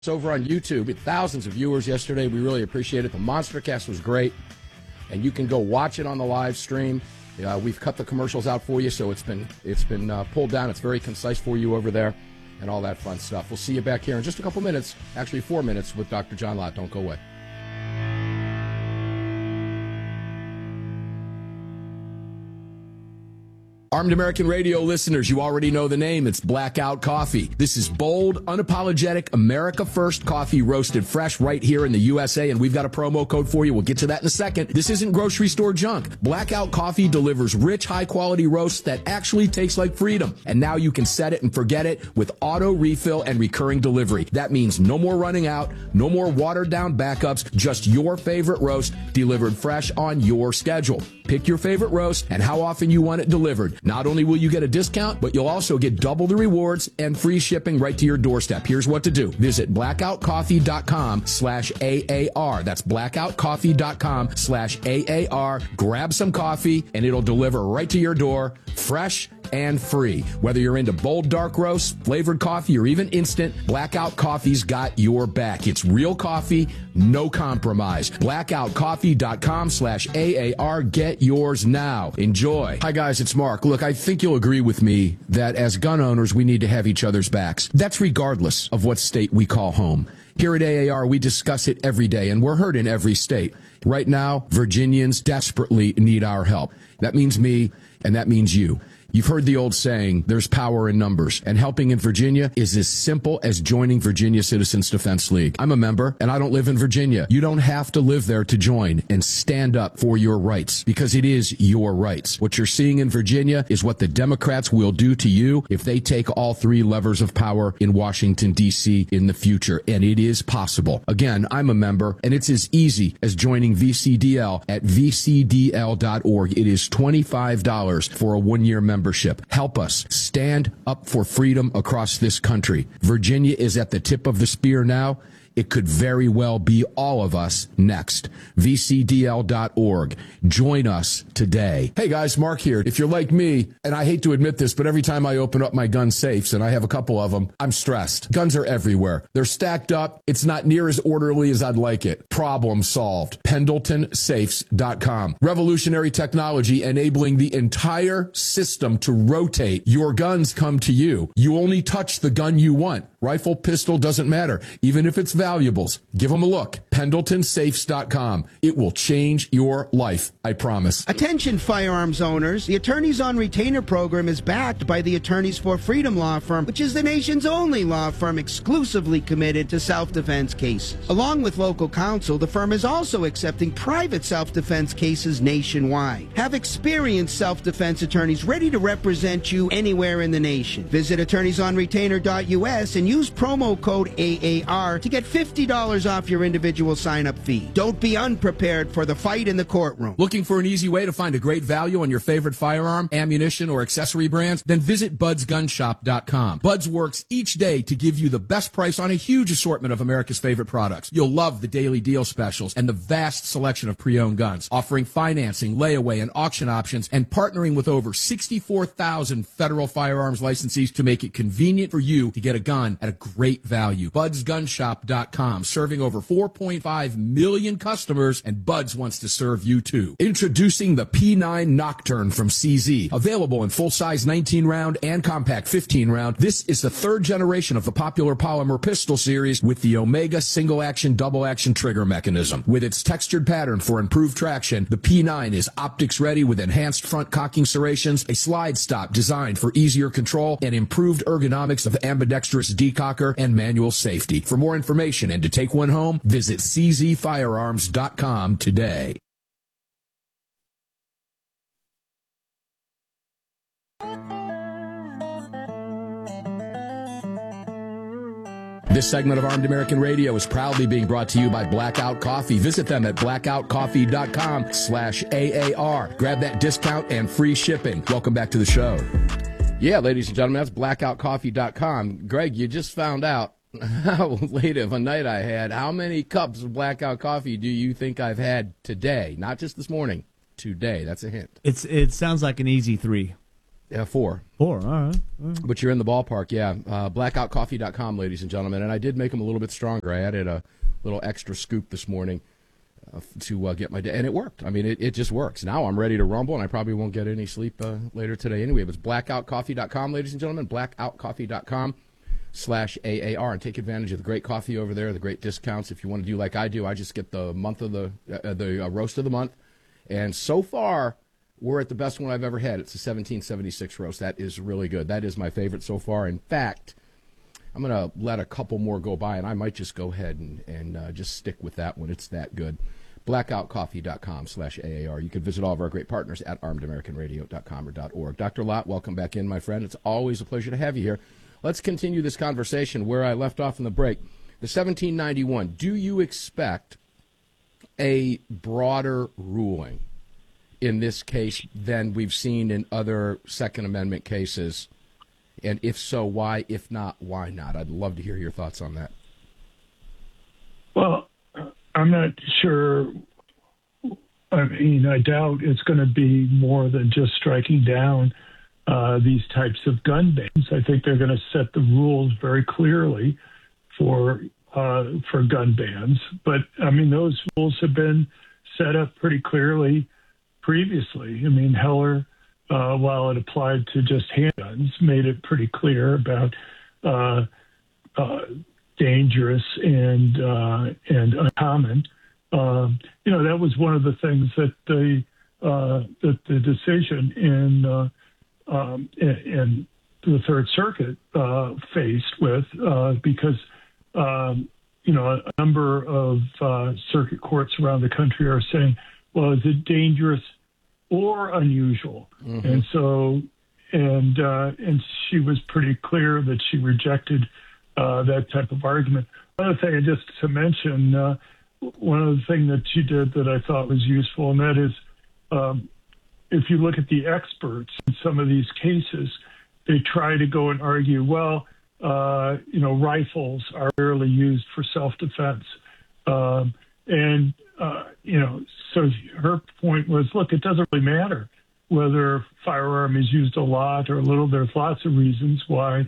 over on YouTube. We had thousands of viewers yesterday. We really appreciate it. The Monstercast was great, and you can go watch it on the live stream. We've cut the commercials out for you, so it's been pulled down. It's very concise for you over there, and all that fun stuff. We'll see you back here in just a couple minutes, actually 4 minutes, with Dr. John Lott. Don't go away. Armed American Radio listeners, you already know the name. It's Blackout Coffee. This is bold, unapologetic, America First coffee roasted fresh right here in the USA, and we've got a promo code for you. We'll get to that in a second. This isn't grocery store junk. Blackout Coffee delivers rich, high-quality roasts that actually taste like freedom. And now you can set it and forget it with auto refill and recurring delivery. That means no more running out, no more watered-down backups, just your favorite roast delivered fresh on your schedule. Pick your favorite roast and how often you want it delivered. Not only will you get a discount, but you'll also get double the rewards and free shipping right to your doorstep. Here's what to do. Visit blackoutcoffee.com/AAR. That's blackoutcoffee.com/AAR. Grab some coffee and it'll deliver right to your door, fresh and free. Whether you're into bold dark roast, flavored coffee, or even instant, Blackout Coffee's got your back. It's real coffee, no compromise. Blackoutcoffee.com/AAR. Get yours now. Enjoy. Hi guys, it's Mark. Look, I think you'll agree with me that as gun owners, we need to have each other's backs. That's regardless of what state we call home. Here at AAR, we discuss it every day, and we're heard in every state. Right now, Virginians desperately need our help. That means me, and that means you. You've heard the old saying, there's power in numbers, and helping in Virginia is as simple as joining Virginia Citizens Defense League. I'm a member, and I don't live in Virginia. You don't have to live there to join and stand up for your rights, because it is your rights. What you're seeing in Virginia is what the Democrats will do to you if they take all three levers of power in Washington, D.C. in the future, and it is possible. Again, I'm a member, and it's as easy as joining VCDL at vcdl.org. It is $25 for a one-year membership. Help us stand up for freedom across this country. Virginia is at the tip of the spear now. It could very well be all of us next. VCDL.org. Join us today. Hey guys, Mark here. If you're like me, and I hate to admit this, but every time I open up my gun safes, and I have a couple of them, I'm stressed. Guns are everywhere. They're stacked up. It's not near as orderly as I'd like it. Problem solved. PendletonSafes.com. Revolutionary technology enabling the entire system to rotate. Your guns come to you. You only touch the gun you want. Rifle, pistol, doesn't matter. Even if it's valuables, give them a look. PendletonSafes.com. It will change your life, I promise. Attention firearms owners. The Attorneys on Retainer program is backed by the Attorneys for Freedom law firm, which is the nation's only law firm exclusively committed to self-defense cases. Along with local counsel, the firm is also accepting private self-defense cases nationwide. Have experienced self-defense attorneys ready to represent you anywhere in the nation. Visit attorneysonretainer.us and use promo code AAR to get $50 off your individual sign-up fee. Don't be unprepared for the fight in the courtroom. Looking for an easy way to find a great value on your favorite firearm, ammunition, or accessory brands? Then visit budsgunshop.com. Buds works each day to give you the best price on a huge assortment of America's favorite products. You'll love the daily deal specials and the vast selection of pre-owned guns, offering financing, layaway, and auction options, and partnering with over 64,000 federal firearms licensees to make it convenient for you to get a gun at a great value. BudsGunshop.com, serving over 4.5 million customers, and Buds wants to serve you too. Introducing the P9 Nocturne from CZ, available in full-size 19-round and compact 15-round. This is the third generation of the popular polymer pistol series with the Omega single-action, double-action trigger mechanism. With its textured pattern for improved traction, the P9 is optics-ready with enhanced front cocking serrations, a slide stop designed for easier control, and improved ergonomics of ambidextrous decocker and manual safety. For more information and to take one home, visit czfirearms.com today. This segment of Armed American Radio is proudly being brought to you by Blackout Coffee. Visit them at blackoutcoffee.com/AAR. Grab that discount and free shipping. Welcome back to the show. Yeah, ladies and gentlemen, that's blackoutcoffee.com. Greg, you just found out how late of a night I had. How many cups of Blackout Coffee do you think I've had today? Not just this morning, today. That's a hint. It sounds like an easy 3. Yeah, 4. 4, all right. But you're in the ballpark, yeah. Blackoutcoffee.com, ladies and gentlemen. And I did make them a little bit stronger. I added a little extra scoop this morning to get my day. And it worked. I mean, it just works. Now I'm ready to rumble, and I probably won't get any sleep later today anyway. But it's blackoutcoffee.com, ladies and gentlemen. Blackoutcoffee.com/AAR. And take advantage of the great coffee over there, the great discounts. If you want to do like I do, I just get the month of the roast of the month. And so far, we're at the best one I've ever had. It's a 1776 roast. That is really good. That is my favorite so far. In fact, I'm going to let a couple more go by, and I might just go ahead and just stick with that one. It's that good. Blackoutcoffee.com/AAR. You can visit all of our great partners at armedamericanradio.com or .org. Dr. Lott, welcome back in, my friend. It's always a pleasure to have you here. Let's continue this conversation where I left off in the break. The 1791, do you expect a broader ruling in this case than we've seen in other Second Amendment cases? And if so, why? If not, why not? I'd love to hear your thoughts on that. Well, I'm not sure. I mean, I doubt it's going to be more than just striking down these types of gun bans. I think they're going to set the rules very clearly for gun bans. But, I mean, those rules have been set up pretty clearly previously. I mean, Heller, while it applied to just handguns, made it pretty clear about dangerous and uncommon. That was one of the things that the decision in the Third Circuit faced with because a number of circuit courts around the country are saying, well, is it dangerous or unusual? Mm-hmm. And so, and she was pretty clear that she rejected that type of argument. Another thing, just to mention, one of the things that she did that I thought was useful, and that is, if you look at the experts in some of these cases, they try to go and argue, well, rifles are rarely used for self-defense. So her point was, look, it doesn't really matter whether a firearm is used a lot or a little. There's lots of reasons why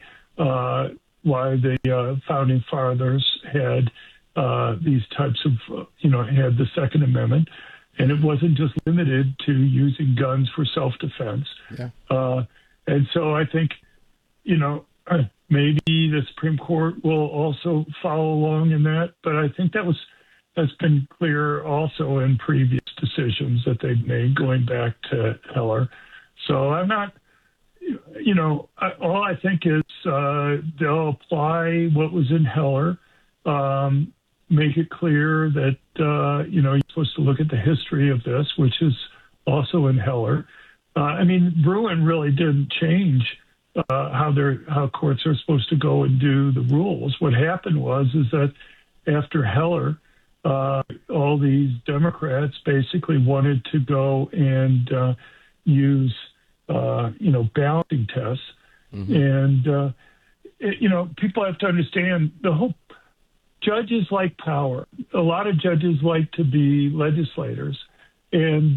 the founding fathers had these types of, had the Second Amendment. And it wasn't just limited to using guns for self-defense. Yeah. And so I think, maybe the Supreme Court will also follow along in that. But I think that's been clear also in previous decisions that they've made going back to Heller. So I'm not, all I think is they'll apply what was in Heller, make it clear that, you're supposed to look at the history of this, which is also in Heller. Bruin really didn't change how courts are supposed to go and do the rules. What happened is that after Heller, all these Democrats basically wanted to go and use, balancing tests. Mm-hmm. And, people have to understand the whole judges like power. A lot of judges like to be legislators. And,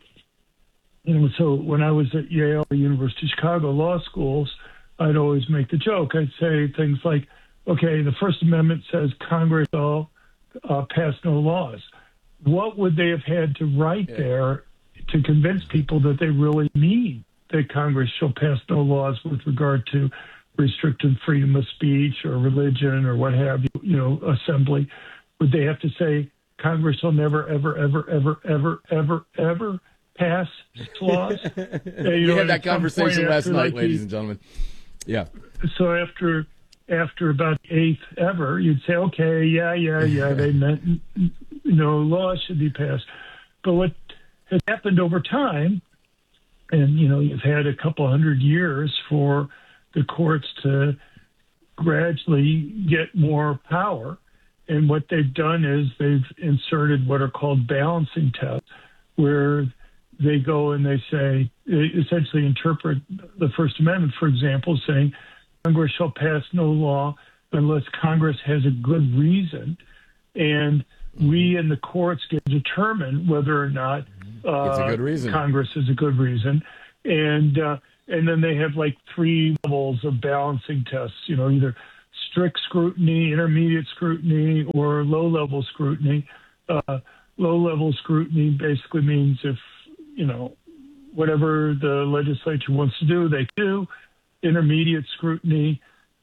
so when I was at Yale, the University of Chicago Law Schools, I'd always make the joke. I'd say things like, okay, the First Amendment says Congress shall pass no laws. What would they have had to write there to convince people that they really mean that Congress shall pass no laws with regard to restricting freedom of speech or religion or what have you, assembly? Would they have to say Congress will never, ever, ever, ever, ever, ever, ever pass laws? We had that conversation last night, ladies and gentlemen. Yeah. So after about eighth ever, you'd say, okay, yeah, they meant, laws should be passed. But what has happened over time, and, you've had a couple hundred years for the courts to gradually get more power. And what they've done is they've inserted what are called balancing tests, where they go and they say, they essentially interpret the First Amendment, for example, saying Congress shall pass no law unless Congress has a good reason. And we in the courts get to determine whether or not it's a good reason. Congress is a good reason. And and then they have like 3 levels of balancing tests, either strict scrutiny, intermediate scrutiny, or low-level scrutiny. Low-level scrutiny basically means if, whatever the legislature wants to do, they do. Intermediate scrutiny,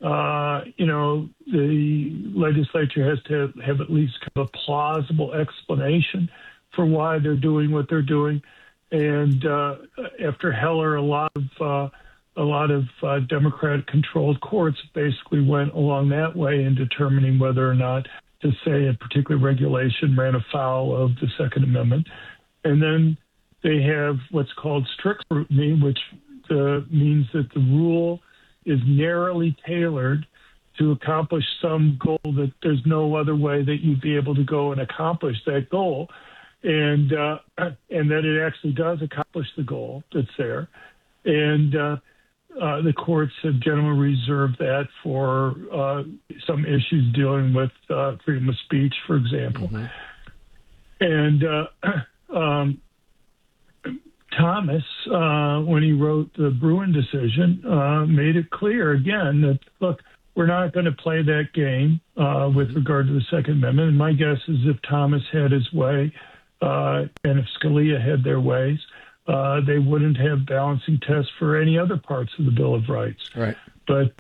the legislature has to have at least kind of a plausible explanation for why they're doing what they're doing. And after Heller, a lot of Democratic-controlled courts basically went along that way in determining whether or not to say a particular regulation ran afoul of the Second Amendment. And then they have what's called strict scrutiny, which means that the rule is narrowly tailored to accomplish some goal that there's no other way that you'd be able to go and accomplish that goal, and that it actually does accomplish the goal that's there. And the courts have generally reserved that for some issues dealing with freedom of speech, for example. Mm-hmm. And Thomas, when he wrote the Bruen decision, made it clear again that, look, we're not going to play that game with regard to the Second Amendment. And my guess is if Thomas had his way and if Scalia had their ways, they wouldn't have balancing tests for any other parts of the Bill of Rights. Right. But,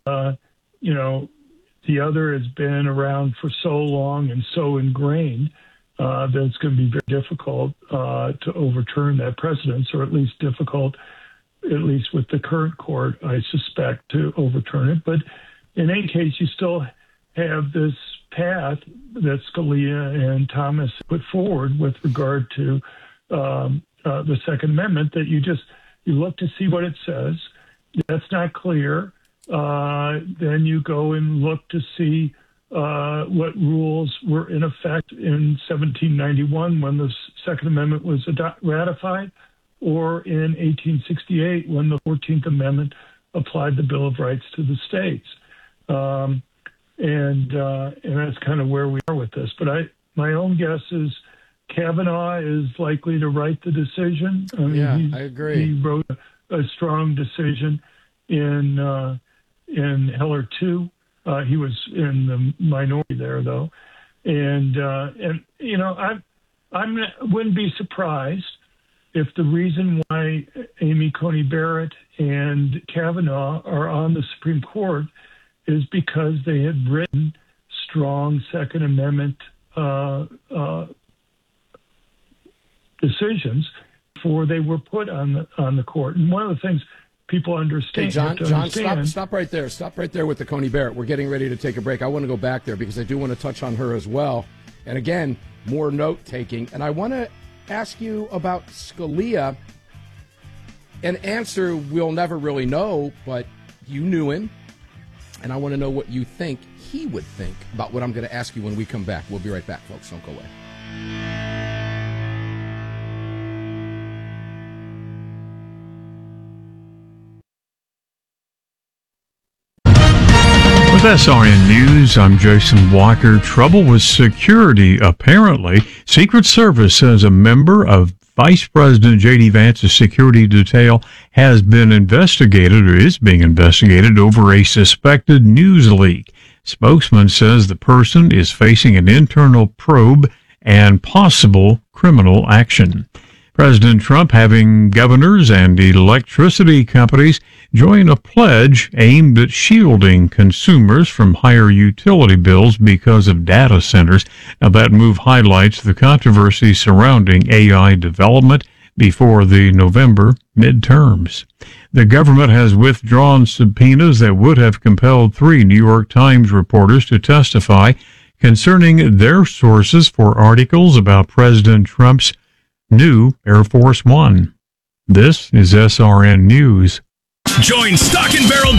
the other has been around for so long and so ingrained that it's going to be very difficult to overturn that precedent, or at least difficult, at least with the current court, I suspect, to overturn it. But in any case, you still have this path that Scalia and Thomas put forward with regard to the Second Amendment, that you look to see what it says. That's not clear. Then you go and look to see what rules were in effect in 1791 when the Second Amendment was ratified, or in 1868 when the 14th Amendment applied the Bill of Rights to the states. And that's kind of where we are with this. But my own guess is Kavanaugh is likely to write the decision. I mean, I agree. He wrote a strong decision in Heller 2. He was in the minority there, though, and I wouldn't be surprised if the reason why Amy Coney Barrett and Kavanaugh are on the Supreme Court is because they had written strong Second Amendment decisions before they were put on the court. And one of the things people understand. Hey, John, stop right there. Stop right there with the Coney Barrett. We're getting ready to take a break. I want to go back there because I do want to touch on her as well. And again, more note-taking. And I want to ask you about Scalia. An answer we'll never really know, but you knew him. And I want to know what you think he would think about what I'm going to ask you when we come back. We'll be right back, folks. Don't go away. With SRN News, I'm Jason Walker. Trouble with security, apparently. Secret Service says a member of Vice President J.D. Vance's security detail has been investigated or is being investigated over a suspected news leak. Spokesman says the person is facing an internal probe and possible criminal action. President Trump having governors and electricity companies join a pledge aimed at shielding consumers from higher utility bills because of data centers. Now, that move highlights the controversy surrounding AI development before the November midterms. The government has withdrawn subpoenas that would have compelled 3 New York Times reporters to testify concerning their sources for articles about President Trump's new Air Force One. This is SRN News. Join Stock and Barrel